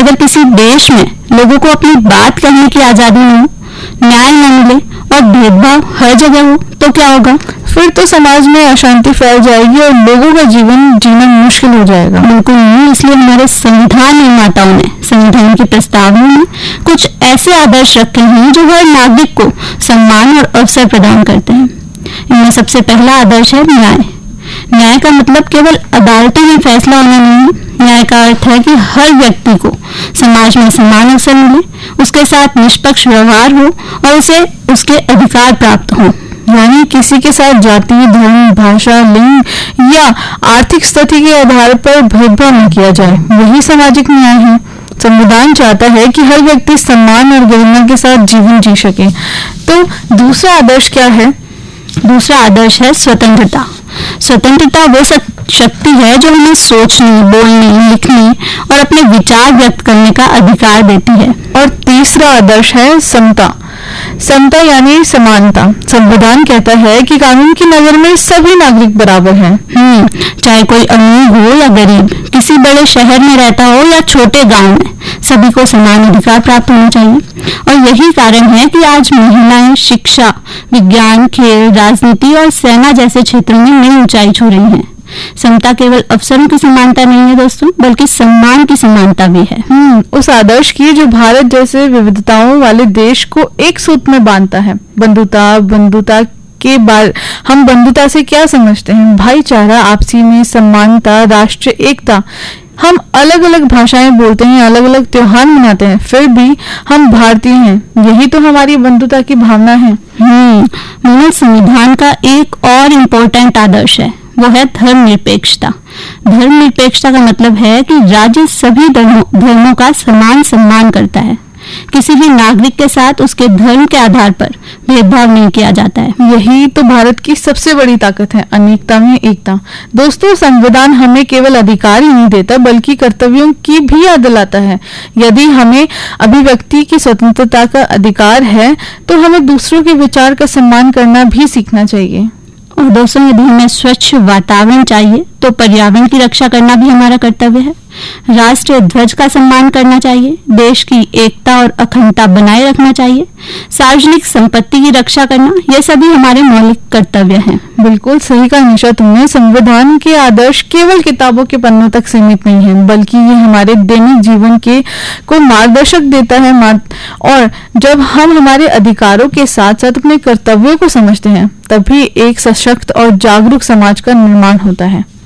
अगर किसी देश में लोगों को अपनी बात कहने की आजादी न हो, न्याय न मिले और भेदभाव हर जगह हो तो क्या होगा? फिर तो समाज में अशांति फैल जाएगी और लोगों का जीवन जीना मुश्किल हो जाएगा। बिल्कुल नहीं। इसलिए हमारे संविधान निर्माताओं ने संविधान की प्रस्तावना में कुछ ऐसे आदर्श रखे हैं जो हर नागरिक को सम्मान और अवसर प्रदान करते हैं। इनमें सबसे पहला आदर्श है न्याय। न्याय का मतलब केवल अदालतों में फैसला होना नहीं है। न्याय का अर्थ है कि हर व्यक्ति को समाज में समान अवसर मिले, उसके साथ निष्पक्ष व्यवहार हो और उसे उसके अधिकार प्राप्त हो। यानी किसी के साथ जाति, धर्म, भाषा, लिंग या आर्थिक स्थिति के आधार पर भेदभाव न किया जाए। यही सामाजिक न्याय है। संविधान चाहता है कि हर व्यक्ति सम्मान और गरिमा के साथ जीवन जी सके। तो दूसरा आदर्श क्या है? दूसरा आदर्श है स्वतंत्रता। स्वतंत्रता वो शक्ति है जो हमें सोचने, बोलने, लिखने और अपने विचार व्यक्त करने का अधिकार देती है। और तीसरा आदर्श है समता। समता यानी समानता। संविधान कहता है कि कानून की नजर में सभी नागरिक बराबर हैं। चाहे कोई अमीर हो या गरीब, किसी बड़े शहर में रहता हो या छोटे गांव में, सभी को समान अधिकार प्राप्त होना चाहिए। और यही कारण है कि आज महिलाएं शिक्षा, विज्ञान, खेल, राजनीति और सेना जैसे क्षेत्रों में नई ऊंचाई छू रही हैं। समता केवल अवसरों की समानता नहीं है दोस्तों, बल्कि सम्मान की समानता भी है। उस आदर्श की जो भारत जैसे विविधताओं वाले देश को एक सूत्र में बांधता है। बंधुता के बाद हम बंधुता से क्या समझते हैं? भाईचारा, आपसी में समानता, राष्ट्रीय एकता। हम अलग अलग भाषाएं बोलते हैं, अलग अलग त्योहार मनाते हैं, फिर भी हम भारतीय हैं। यही तो हमारी बंधुता की भावना है। संविधान का एक और इम्पोर्टेंट आदर्श है, वो है धर्मनिरपेक्षता। धर्मनिरपेक्षता का मतलब है कि राज्य सभी धर्मों का समान सम्मान करता है। किसी भी नागरिक के साथ उसके धर्म के आधार पर भेदभाव नहीं किया जाता है। यही तो भारत की सबसे बड़ी ताकत है, अनेकता में एकता। दोस्तों, संविधान हमें केवल अधिकार ही नहीं देता बल्कि कर्तव्यों की भी याद दिलाता है। यदि हमें अभिव्यक्ति की स्वतंत्रता का अधिकार है तो हमें दूसरों के विचार का सम्मान करना भी सीखना चाहिए। और दोस्तों, यदि हमें स्वच्छ वातावरण चाहिए तो पर्यावरण की रक्षा करना भी हमारा कर्तव्य है। राष्ट्रीय ध्वज का सम्मान करना चाहिए, देश की एकता और अखंडता बनाए रखना चाहिए, सार्वजनिक संपत्ति की रक्षा करना, ये सभी हमारे मौलिक कर्तव्य हैं। बिल्कुल सही कहा निशा तुमने। संविधान के आदर्श केवल किताबों के पन्नों तक सीमित नहीं है, बल्कि ये हमारे दैनिक जीवन के को मार्गदर्शक देता है। और जब हम हमारे अधिकारों के साथ साथ अपने कर्तव्यों को समझते हैं, तभी एक सशक्त और जागरूक समाज का निर्माण होता है।